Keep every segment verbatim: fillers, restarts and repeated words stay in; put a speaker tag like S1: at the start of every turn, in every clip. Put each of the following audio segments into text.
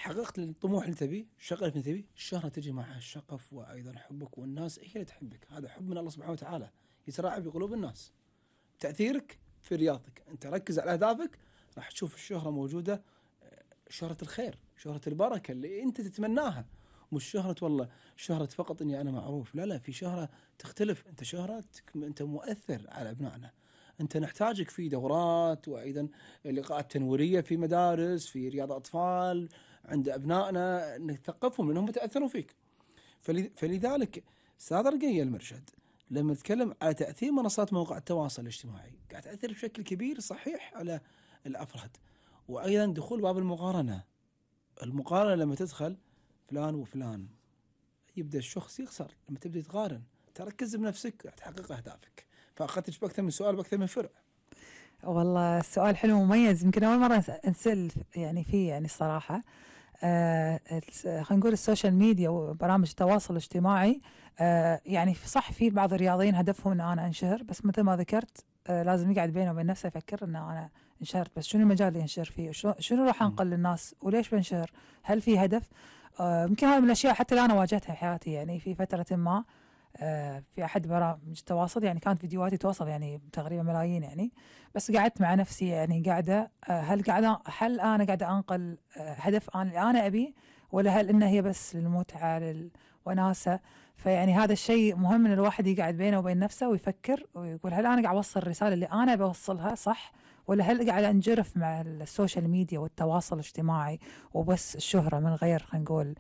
S1: حققت الطموح اللي تبيه، الشغف اللي تبيه، الشهرة تجي معها الشغف وأيضا حبك، والناس هي اللي تحبك. هذا حب من الله سبحانه وتعالى يتراعى في قلوب الناس. تأثيرك في رياضتك، أنت ركز على أهدافك، راح تشوف الشهرة موجودة، شهرة الخير، شهرة البركة اللي أنت تتمناها. مش شهرة والله شهرة فقط إني أنا معروف، لا لا، في شهرة تختلف. أنت شهرتك أنت مؤثر على أبنائنا، أنت نحتاجك في دورات وأيضا لقاءات تنويرية في مدارس، في رياض أطفال عند أبنائنا، نثقفهم لأنهم يتأثرون فيك. فلذلك أستاذ رقية المرشد لما نتكلم على تأثير منصات مواقع التواصل الاجتماعي، قاعد تأثر بشكل كبير صحيح على الأفراد. وأيضا دخول باب المقارنة، المقارنة لما تدخل فلان وفلان يبدأ الشخص يخسر. لما تبدأ تقارن تركز بنفسك راح تحقق أهدافك. فأخذتش بأكثر من سؤال بأكثر من فرع.
S2: والله السؤال حلو ومميز، يمكن أول مرة نسأل يعني فيه يعني الصراحة. آه خلينا نقول السوشيال ميديا وبرامج التواصل الاجتماعي، آه يعني صح في بعض الرياضيين هدفهم ان انا انشهر، بس مثل ما ذكرت آه لازم يقعد بينه وبين نفسه يفكر ان انا انشهرت، بس شنو المجال اللي انشهر فيه، شنو راح انقل للناس، وليش بنشهر، هل في هدف؟ يمكن آه هذا من الاشياء حتى اللي انا واجهتها في حياتي. يعني في فترة ما آه في احد برامج التواصل يعني كانت فيديوهاتي توصل يعني تقريبا ملايين يعني، بس قعدت مع نفسي يعني قاعدة آه هل قاعدة هل انا قاعدة انقل آه هدف انا اللي انا ابيه، ولا هل انها هي بس للمتعة للوناسة؟ فيعني هذا الشيء مهم ان الواحد يقعد بينه وبين نفسه ويفكر ويقول هل انا قاعد اوصل الرسالة اللي انا بوصلها صح، ولا هل قاعد انجرف مع السوشيال ميديا والتواصل الاجتماعي وبس الشهرة من غير خلينا نقول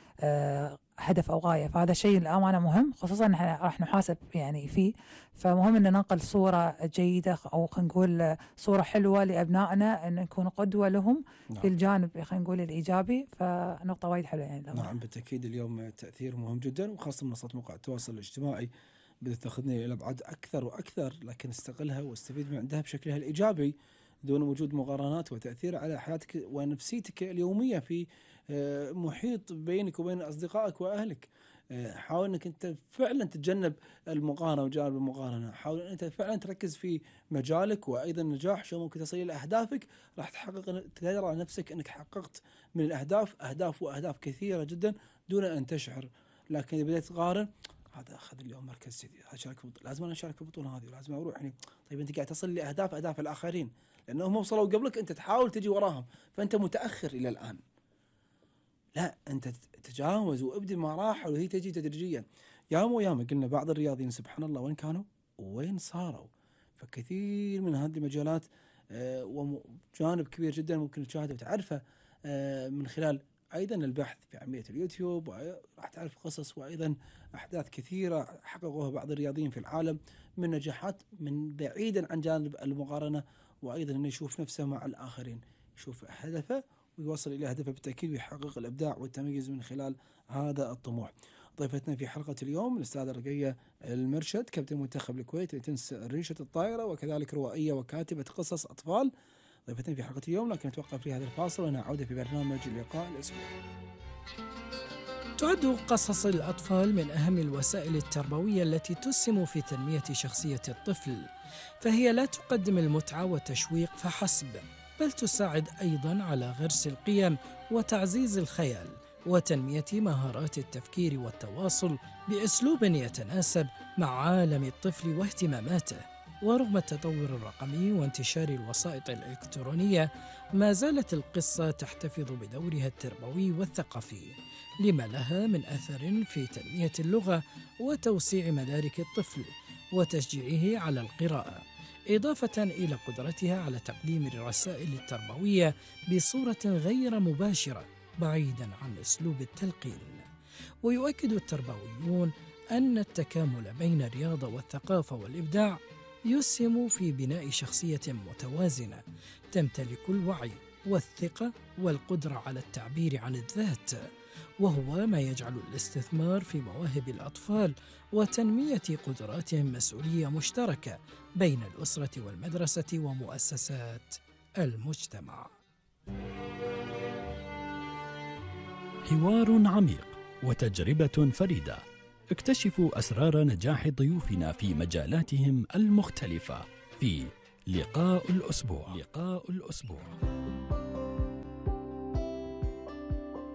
S2: آه هدف أو غاية. فهذا شيء الأمانة مهم، خصوصا نحن راح نحاسب يعني فيه. فمهم أن ننقل صورة جيدة أو خلينا نقول صورة حلوة لأبنائنا، أن نكون قدوة لهم. نعم. في الجانب خلينا نقول الإيجابي، فنقطة وايد حلوة يعني الأمانة.
S1: نعم بالتأكيد اليوم تأثير مهم جدا، وخاصة منصات مواقع التواصل الاجتماعي بدأت تأخذني إلى أبعاد أكثر وأكثر، لكن استغلها واستفيد من عندها بشكلها الإيجابي دون وجود مقارنات وتأثير على حياتك ونفسيتك اليومية في محيط بينك وبين أصدقائك وأهلك. حاول أنك أنت فعلا تتجنب المقارنة وجانب المقارنة، حاول أن أنت فعلا تركز في مجالك وأيضا نجاح شو ممكن تصل إلى أهدافك، راح تحقق تدرى نفسك أنك حققت من الأهداف أهداف وأهداف كثيرة جدا دون أن تشعر. لكن إذا بدأت تقارن هذا أخذ اليوم مركز سيدي، هشارك بط... لازم أنا أشارك البطولة هذه ولازم أروح يعني. طيب أنت قاعد تصل لأهداف أهداف الآخرين لأنهم وصلوا قبلك، أنت تحاول تجي وراهم، فأنت متأخر إلى الآن. لا أنت تتجاوز وابدي مراحل وهي تجي تدريجيا. ياما وياما قلنا بعض الرياضيين سبحان الله وين كانوا وين صاروا. فكثير من هذه المجالات آه وجانب كبير جدا ممكن تشاهده وتعرفه آه من خلال أيضا البحث في عملية اليوتيوب، راح تعرف قصص وأيضا أحداث كثيرة حققوها بعض الرياضيين في العالم من نجاحات من بعيدا عن جانب المقارنة، وأيضا أنه يشوف نفسه مع الآخرين، يشوف هدفه ويوصل إلى هدفه بالتأكيد ويحقق الإبداع والتميز من خلال هذا الطموح. ضيفتنا في حلقة اليوم الأستاذة رقية المرشد، كابتن منتخب الكويت لتنس ريشة الطائرة وكذلك روائية وكاتبة قصص أطفال. ضيفتنا في حلقة اليوم، لكن نتوقف في هذا الفاصل ونعود في برنامج اللقاء الأسبوع.
S3: تعد قصص الأطفال من أهم الوسائل التربوية التي تسهم في تنمية شخصية الطفل، فهي لا تقدم المتعة والتشويق فحسب، بل تساعد أيضاً على غرس القيم وتعزيز الخيال وتنمية مهارات التفكير والتواصل بأسلوب يتناسب مع عالم الطفل واهتماماته. ورغم التطور الرقمي وانتشار الوسائط الإلكترونية، ما زالت القصة تحتفظ بدورها التربوي والثقافي، لما لها من أثر في تنمية اللغة وتوسيع مدارك الطفل وتشجيعه على القراءة، إضافة إلى قدرتها على تقديم الرسائل التربوية بصورة غير مباشرة بعيداً عن أسلوب التلقين. ويؤكد التربويون أن التكامل بين الرياضة والثقافة والإبداع يسهم في بناء شخصية متوازنة تمتلك الوعي والثقة والقدرة على التعبير عن الذات، وهو ما يجعل الاستثمار في مواهب الأطفال وتنمية قدراتهم مسؤولية مشتركة بين الأسرة والمدرسة ومؤسسات المجتمع.
S4: حوار عميق وتجربة فريدة، اكتشفوا أسرار نجاح ضيوفنا في مجالاتهم المختلفة في لقاء الأسبوع. لقاء الأسبوع.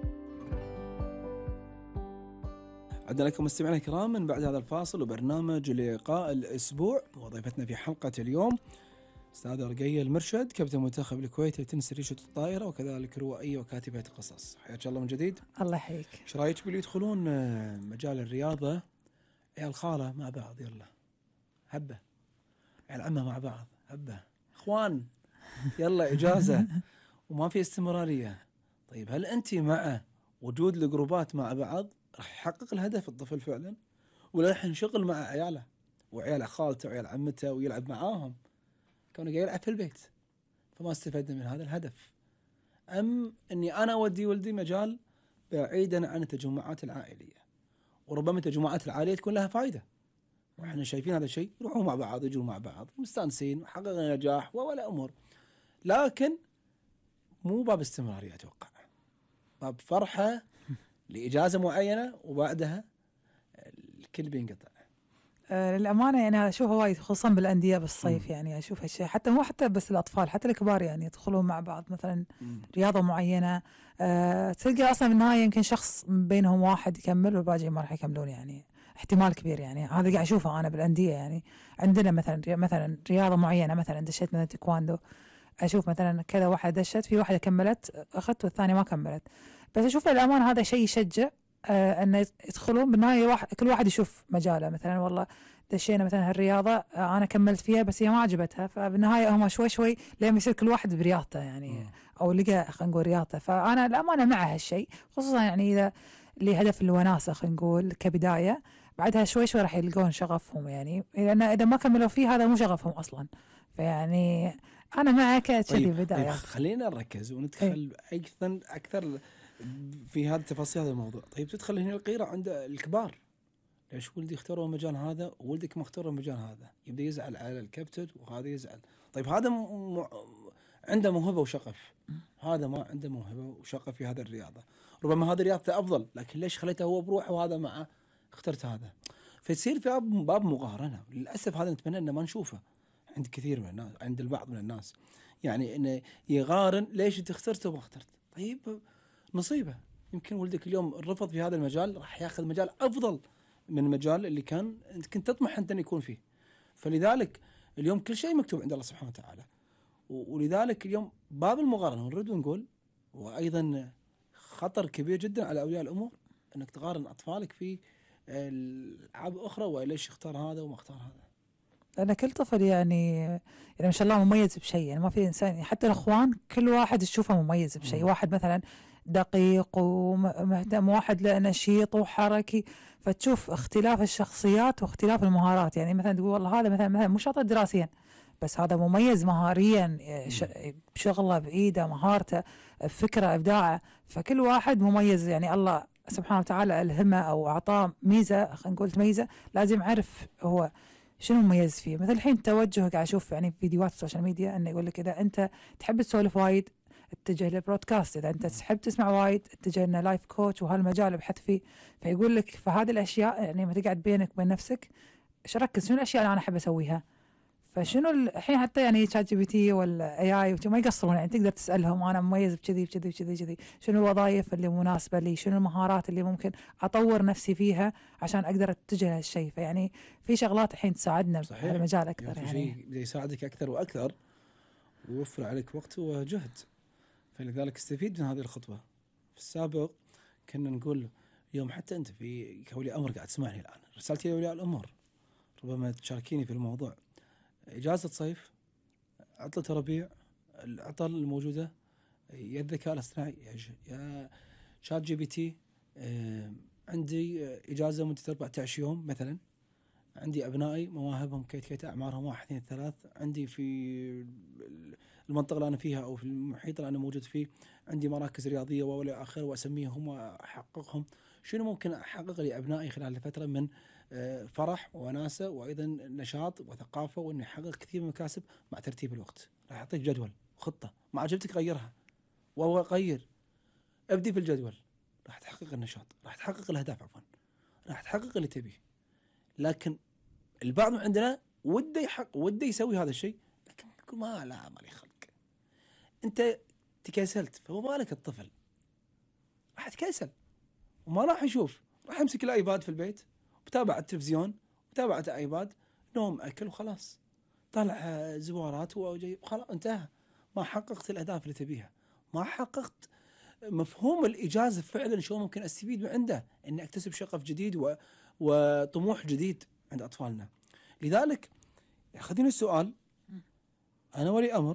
S1: عدنا لكم مستمعينا الكرام من بعد هذا الفاصل وبرنامج لقاء الأسبوع. وضيفتنا في حلقة اليوم أستاذة رقية المرشد، كابتن منتخب الكويت لتنس ريشة الطائرة وكذلك روائية وكاتبة قصص. حياك الله من جديد.
S2: الله يحييك.
S1: ايش رايك باللي يدخلون مجال الرياضة عيال خالة مع بعض؟ يلا هبة، عيال عمة مع بعض هبة، اخوان يلا إجازة وما في استمرارية. طيب هل أنت مع وجود الجروبات مع بعض راح يحقق الهدف الطفل فعلا، ولا راح ينشغل مع عياله وعيال خالته وعيال عمته ويلعب معاهم كونه قاعد يلعب في البيت فما استفدنا من هذا الهدف؟ أم أني أنا أودي ولدي مجال بعيدا عن التجمعات العائلية، وربما التجمعات العائلية تكون لها فائدة وإحنا شايفين هذا الشيء، يروحوا مع بعض يجوا مع بعض مستانسين وحققنا نجاح ولا أمور، لكن مو باب استمرارية. أتوقع باب فرحة لإجازة معينة وبعدها الكل بينقطع.
S2: آه للأمانة يعني أشوفها وايد خصوصا بالأندية بالصيف.
S1: مم.
S2: يعني أشوف هالشيء، حتى مو حتى بس الأطفال، حتى الكبار يعني يدخلون مع بعض مثلا
S1: مم.
S2: رياضة معينة. آه تلقى أصلا بالنهاية يمكن شخص بينهم واحد يكمل والباقي ما راح يكملون، يعني احتمال كبير. يعني هذا قاعد أشوفه أنا بالأندية. يعني عندنا مثلا مثلا رياضة معينة، مثلا دشيت مثلا تايكواندو، أشوف مثلا كذا واحد دشت، في واحدة كملت أخذت والثانية ما كملت. بس أشوف للأمانة هذا شيء يشجع آه أن يدخلون بالنهاية، واحد كل واحد يشوف مجاله. مثلا والله دشينا مثلا هالرياضة، آه أنا كملت فيها بس هي ما عجبتها، فبالنهاية هم شوي شوي لين يصير كل واحد برياضته يعني
S1: مم.
S2: أو لقى خلينا نقول رياضته. فأنا الأمانة مع هالشيء، خصوصا يعني إذا لهدف الوناسة خلينا نقول كبداية، بعدها شوي شوي راح يلقون شغفهم. يعني لأن إذا ما كملوا فيه هذا مو شغفهم أصلا. فيعني أنا معك كذي
S1: طيب,
S2: بداية.
S1: طيب خلينا نركز وندخل أيضا أكثر في هذا التفاصيل هذا الموضوع. طيب تدخل هنا الغيرة عند الكبار، ليش ولدي اختاروا المجال هذا وولدك ما اختاروا المجال هذا؟ يبدأ يزعل على الكابتن وهذا يزعل. طيب هذا م... م... عنده موهبة وشغف، هذا ما عنده موهبة وشغف في هذا الرياضة، ربما هذا رياضته أفضل، لكن ليش خليته هو بروحه وهذا معه اخترت هذا؟ فتصير في باب باب مقارنة. للأسف هذا نتمنى أنه ما نشوفه عند كثير من الناس، عند البعض من الناس، يعني انه يقارن ليش انت اخترت وما اخترت. طيب نصيبه، يمكن ولدك اليوم رفض في هذا المجال راح ياخذ مجال افضل من المجال اللي كان انت كنت تطمح انت ان يكون فيه. فلذلك اليوم كل شيء مكتوب عند الله سبحانه وتعالى، ولذلك اليوم باب المقارنه ونرد ونقول، وايضا خطر كبير جدا على اولياء الامور انك تقارن اطفالك في العاب اخرى وليش اختار هذا وما اختار هذا.
S2: لأن كل طفل يعني يعني ما شاء الله مميز بشيء. يعني ما في إنسان، حتى الأخوان كل واحد تشوفه مميز بشيء. واحد مثلا دقيق ومهتم، واحد له نشيط وحركي، فتشوف اختلاف الشخصيات واختلاف المهارات. يعني مثلا تقول والله هذا مثلا مثلا مو شاطر دراسيا بس هذا مميز مهاريا، شغله بإيده، مهارته، فكرة، إبداعه. فكل واحد مميز، يعني الله سبحانه وتعالى ألهمه أو أعطاه ميزة خلينا نقول ميزة، لازم يعرف هو شنو مميز فيه. مثل الحين توجه قاعد اشوف يعني فيديوهات السوشيال ميديا انه يقول لك اذا انت تحب تسولف وايد اتجه للبرودكاست، اذا انت تحب تسمع وايد اتجه لنا لايف كوتش وهالمجال ابحث فيه. فيقول لك فهذه الاشياء يعني لما تقعد بينك وبين نفسك ايش ركز شنو الاشياء اللي انا احب اسويها. فشنو الحين حتى يعني شات جي بي تي ولا اي اي ما يقصرون، يعني تقدر تسالهم انا مميز بكذي بكذي بكذي بكذي، شنو الوظائف اللي مناسبه لي، شنو المهارات اللي ممكن اطور نفسي فيها عشان اقدر اتجه لهالشيء. فيعني في شغلات الحين تساعدنا في المجال اكثر،
S1: يعني,
S2: يعني
S1: شيء يساعدك اكثر واكثر ويوفر عليك وقت وجهد. فلذلك استفيد من هذه الخطوه. في السابق كنا نقول يوم حتى انت في كولي امر قاعد تسمعني الان، رسالتي لاولياء الامور ربما تشاركيني في الموضوع، اجازه صيف، عطله ربيع، العطل الموجوده، يا الذكاء الاصطناعي يا شات جي بي تي، آه عندي اجازه مده أربعة عشر يوم مثلا، عندي ابنائي مواهبهم كيت كيت اعمارهم واحد اثنين ثلاث، عندي في المنطقه اللي انا فيها او في المحيط اللي انا موجود فيه عندي مراكز رياضيه والى اخره واسميهم واحققهم. شنو ممكن احقق لابنائي خلال الفتره من فرح وناسه وايضا نشاط وثقافه، وانه يحقق كثير من المكاسب مع ترتيب الوقت. راح اعطيك جدول وخطه، ما عجبتك غيرها وغير، ابدي في الجدول، راح تحقق النشاط، راح تحقق الاهداف، عفوا راح تحقق اللي تبيه. لكن البعض عندنا وده يحقق وده يسوي هذا الشيء، لكن يقول ما لا عملي خلق، انت تكاسلت، فما بالك الطفل راح يتكاسل وما راح يشوف، راح امسك الايباد في البيت وتابع التلفزيون وتابع الايباد، نوم اكل وخلاص، طلع زوارات وخلاص انتهى. ما حققت الاهداف اللي تبيها، ما حققت مفهوم الاجازه فعلا شلون ممكن استفيد من عنده، اني اكتسب شغف جديد و... وطموح جديد عند اطفالنا. لذلك خذيني السؤال، انا ولي امر